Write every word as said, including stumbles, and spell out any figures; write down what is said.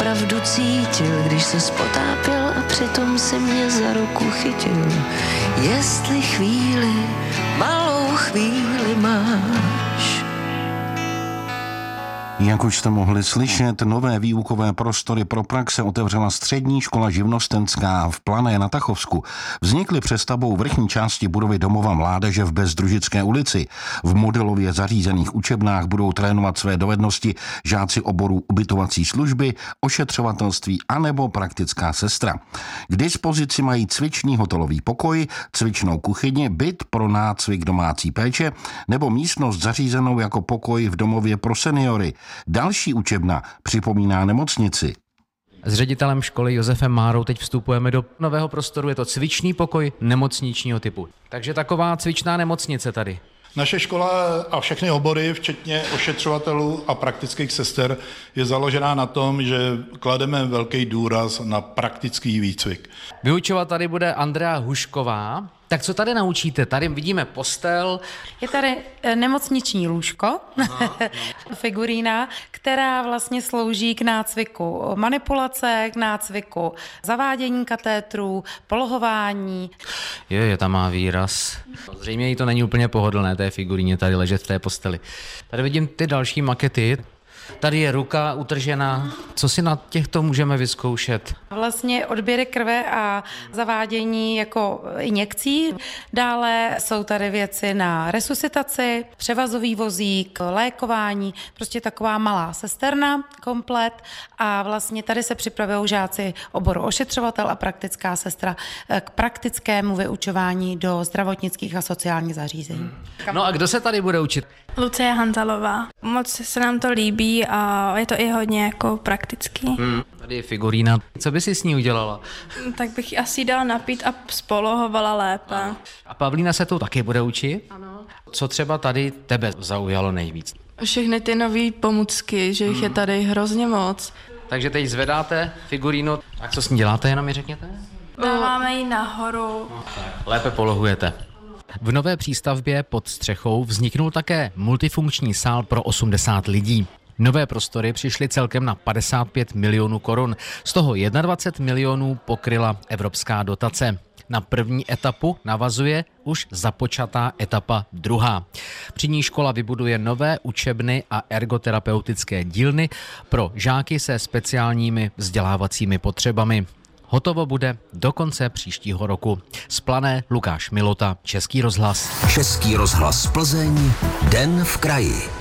opravdu cítil, když se spotápěl a přitom si mě za ruku chytil. Jestli chvíli, malou chvíli máš. Jak už jste mohli slyšet, nové výukové prostory pro praxe otevřela střední škola živnostenská v Plané na Tachovsku. Vznikly přestavbou vrchní části budovy domova mládeže v Bezdružické ulici. V modelově zařízených učebnách budou trénovat své dovednosti žáci oboru ubytovací služby, ošetřovatelství anebo praktická sestra. K dispozici mají cvičný hotelový pokoj, cvičnou kuchyni, byt pro nácvik domácí péče nebo místnost zařízenou jako pokoj v domově pro seniory. Další učebna připomíná nemocnici. S ředitelem školy Josefem Márou teď vstupujeme do nového prostoru, je to cvičný pokoj nemocničního typu. Takže taková cvičná nemocnice tady. Naše škola a všechny obory, včetně ošetřovatelů a praktických sester, je založená na tom, že klademe velký důraz na praktický výcvik. Vyučovat tady bude Andrea Hušková. Tak co tady naučíte? Tady vidíme postel. Je tady nemocniční lůžko, aha, no. figurína, která vlastně slouží k nácviku manipulace, k nácviku zavádění katétrů, polohování. Je, je tam má výraz. Zřejmě jí to není úplně pohodlné, té figuríně tady ležet v té posteli. Tady vidím ty další makety. Tady je ruka utržená. Co si na těchto můžeme vyzkoušet? Vlastně odběry krve a zavádění jako injekcí. Dále jsou tady věci na resuscitaci, převazový vozík, lékování, prostě taková malá sesterna, komplet. A vlastně tady se připravují žáci oboru ošetřovatel a praktická sestra k praktickému vyučování do zdravotnických a sociálních zařízení. No a kdo se tady bude učit? Lucie Hanzalová. Moc se nám to líbí a je to i hodně jako praktický. Hmm, tady je figurína. Co by si s ní udělala? Tak bych ji asi dala napít a spolohovala lépe. A Pavlína se to taky bude učit? Ano. Co třeba tady tebe zaujalo nejvíc? Všechny ty nové pomůcky, že jich hmm. je tady hrozně moc. Takže teď zvedáte figurínu. A co s ní děláte, jenom mi řekněte? Dáváme ji nahoru. No, lépe polohujete. V nové přístavbě pod střechou vzniknul také multifunkční sál pro osmdesát lidí. Nové prostory přišly celkem na padesát pět milionů korun, z toho dvacet jedna milionů pokryla evropská dotace. Na první etapu navazuje už započatá etapa druhá. Při ní škola vybuduje nové učebny a ergoterapeutické dílny pro žáky se speciálními vzdělávacími potřebami. Hotovo bude do konce příštího roku. Z Plané Lukáš Milota, Český rozhlas. Český rozhlas Plzeň, Den v kraji.